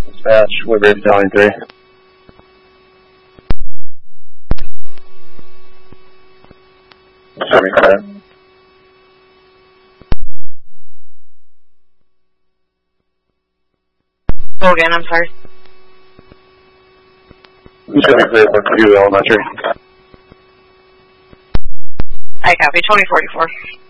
Dispatch, Woodbridge, Battalion 3. Serving clear. Go again, I'm sorry. Serving clear for 2 elementary. I copy, 2044.